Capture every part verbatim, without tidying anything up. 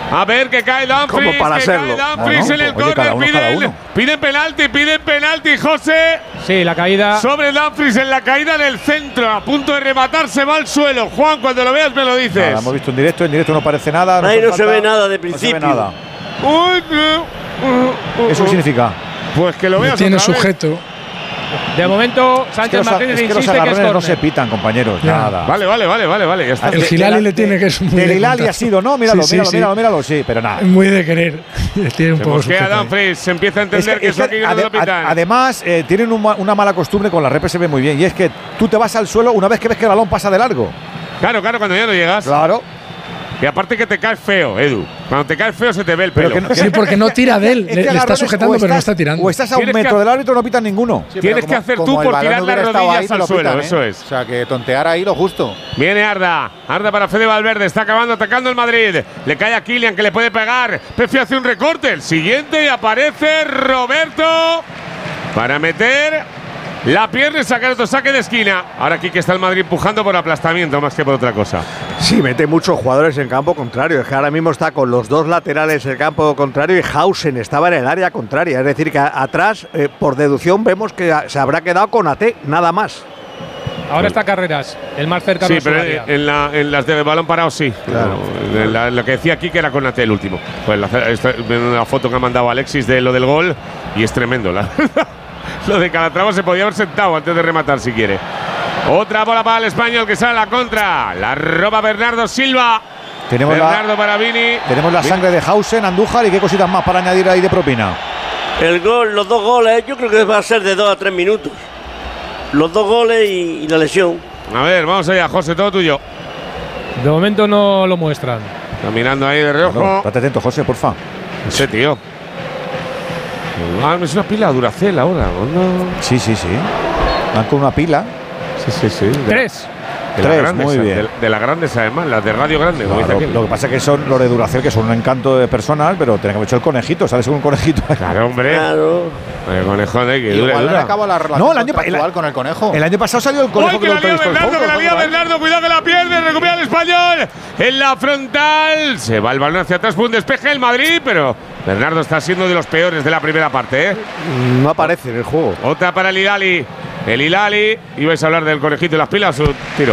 A ver que cae Dumfries, Como para que serlo. cae Dumfries No, no, en el oye, cada córner, uno, cada piden, uno. piden penalti, piden penalti, José. Sí, la caída. Sobre Dumfries en la caída del centro, a punto de rematar, se va al suelo. Juan, cuando lo veas me lo dices. Nada, hemos visto en directo, en directo no parece nada. Ahí hace no se falta- ve nada de No se ve principio. nada. Uy, uh, uh, uh, ¿Eso qué significa? Pues que lo Lo veas tiene otra vez. sujeto. De momento, Es que Sánchez los, Martínez es que los insiste que es agarrones no córner. se pitan, compañeros. Ya. Nada. Vale, vale, vale, vale, vale, ya está. El De- Hilali de la- le tiene que es muy Del de Hilali ha contar. sido, no, míralo, Sí, sí, míralo, sí. míralo, míralo, sí, pero nada. Muy de querer. Tiene un Se poco mosquea sujeto ahí. Dumfries, se empieza a Es entender que, es eso aquí no ade- lo pitan. ade- además, eh, tienen un ma- una mala costumbre con la rep, se ve muy bien, y es que tú te vas al suelo una vez que ves que el balón pasa de largo. Claro, claro, cuando ya no llegas. Claro. Y aparte que te caes feo, Edu. Cuando te caes feo se te ve el Pero pelo. que no- Sí, porque no tira de él. Es Le, que le está agarrones, sujetando, o pero no estás- está tirando. O estás a un Tienes que metro ha- del árbitro, no pitan ninguno. Sí, Tienes pero que hacer tú como el por balón tirar hubiera las estado ahí, rodillas te al lo suelo, pitan, ¿eh? eso es. O sea, que tontear ahí lo justo. Viene Arda. Arda para Fede Valverde. Está acabando atacando el Madrid. Le cae a Kylian que le puede pegar. Pepe hace un recorte. El siguiente y aparece Roberto para meter la pierna y sacar otro saque de esquina. Ahora aquí que está el Madrid empujando por aplastamiento más que por otra cosa. Sí, mete muchos jugadores en campo contrario. Es que ahora mismo está con los dos laterales en campo contrario y Hausen estaba en el área contraria. Es decir, que a- atrás, eh, por deducción, vemos que a- se habrá quedado con A T, nada más. Ahora está Carreras, el más cercano Sí, de su pero área. en, en la- en las de balón parado sí. Claro. No, en la- lo que decía aquí que era con Ate el último. Pues la, esta- viendo una foto que ha mandado Alexis de lo del gol y es tremendo. La verdad. Lo de Calatrava se podía haber sentado antes de rematar si quiere. Otra bola para el español que sale a la contra. La roba Bernardo Silva. Tenemos la, Bernardo para Vini. tenemos la sangre de Hausen, Andújar y qué cositas más para añadir ahí de propina. El gol, los dos goles, yo creo que va a ser de dos a tres minutos. Los dos goles y, y la lesión. A ver, vamos allá, José, todo tuyo. De momento no lo muestran. Está mirando ahí de reojo. No, estate atento, José, porfa. Ese tío. Ah, es una pila Duracell ahora, ¿o no? Sí, sí, sí. Van con una pila. Sí, sí, sí. De- Tres. De la Tres, grandes, muy bien. De, de las grandes, además, las de radio grande. como Claro, dice aquel. lo que pasa es que son los de Duracell, que son un encanto de personas, pero tenemos que haber hecho el conejito, ¿sabes? Un conejito. Claro, hombre. Claro. El conejo de que dura, Igual no dura. acaba la relación No, el año pa- contractual el- con el conejo. El año pasado salió el conejo ¡Uy, que la lo lía entrevistó el Bernardo, Foucault, que la ¿no? lía Bernardo! ¡Cuidado que la pierde! ¡Recupera el español! En la frontal. Se va el balón hacia atrás, fue un despeje el Madrid, pero Bernardo está siendo de los peores de la primera parte, ¿eh? No aparece en el juego. Otra para el Hilali. El Hilali. ¿Ibais a hablar del conejito y las pilas o tiro?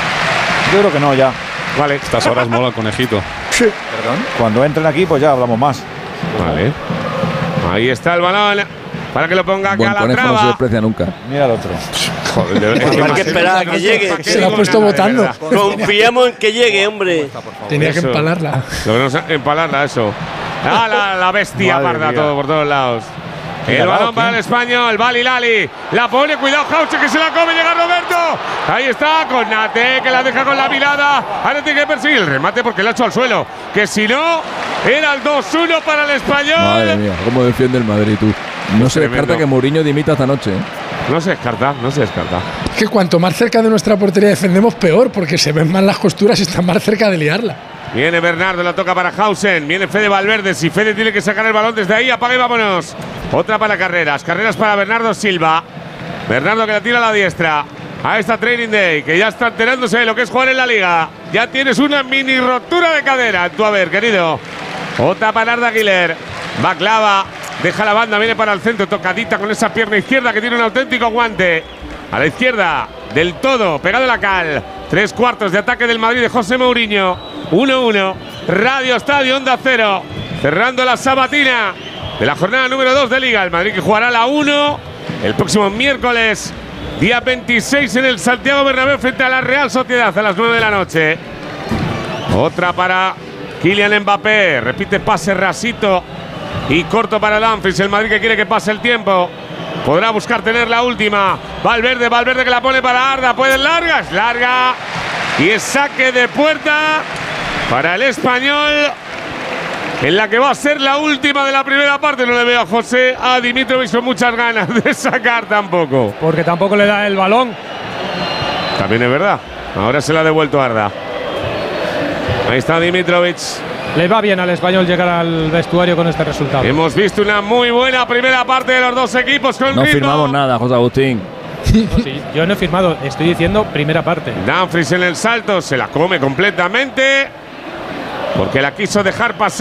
Yo creo que no, ya. Vale. Estas horas mola el conejito. Perdón. Cuando entren aquí, pues ya hablamos más. Vale. Ahí está el balón. Para que lo ponga Buen conejo no se Calatrava. desprecia nunca. Mira el otro. Joder, de verdad, Hay más- que esperar a que llegue. ¿Para qué Se la ha digo puesto nada, de votando. verdad? Confiamos en que llegue, hombre. Tenía que Eso. empalarla. Lo que no sé, empalarla, eso. Ah, la, la bestia Madre parda, mía. todo por todos lados. ¿Quién El le ha balón dado? para ¿Quién? el español, Vali Lali. La pone, cuidado, Jauche que se la come, llega Roberto. Ahí está, con Nate que la deja con la mirada. Ahora tiene que perseguir el remate porque la ha hecho al suelo. Que si no, era el dos uno para el español. Madre mía, cómo defiende el Madrid, tú. No se Tremendo. descarta que Mourinho dimita esta noche. ¿eh? No se descarta, no se descarta. Es que cuanto más cerca de nuestra portería defendemos, peor, porque se ven más las costuras y están más cerca de liarla. Viene Bernardo, la toca para Hausen. Viene Fede Valverde. Si Fede tiene que sacar el balón desde ahí, apaga y vámonos. Otra para Carreras. Carreras para Bernardo Silva. Bernardo que la tira a la diestra. A esta Training Day, que ya está enterándose de lo que es jugar en la liga. Ya tienes una mini rotura de cadera en tu haber, querido. Otra para Arda Güler. Va clava. Deja la banda, viene para el centro. Tocadita con esa pierna izquierda que tiene un auténtico guante. A la izquierda, del todo, pegado a la cal. Tres cuartos de ataque del Madrid de José Mourinho. uno uno. Radio Estadio Onda Cero. Cerrando la sabatina de la jornada número dos de Liga. El Madrid que jugará la uno el próximo miércoles, día veintiséis, en el Santiago Bernabéu frente a la Real Sociedad a las nueve de la noche. Otra para Kylian Mbappé. Repite pase rasito y corto para Dumfries. El Madrid que quiere que pase el tiempo. Podrá buscar tener la última. Valverde, Valverde que la pone para Arda. Puede larga, es larga. Y es saque de puerta para el español, en la que va a ser la última de la primera parte. No le veo a José, a Dimitrovic con muchas ganas de sacar tampoco. Porque tampoco le da el balón. También es verdad. Ahora se la ha devuelto Arda. Ahí está Dimitrovic. Le va bien al español llegar al vestuario con este resultado. Hemos visto una muy buena primera parte de los dos equipos con No ritmo. firmamos nada, José Agustín. No, sí, yo no he firmado, estoy diciendo primera parte. Dumfries en el salto, se la come completamente porque la quiso dejar pasar.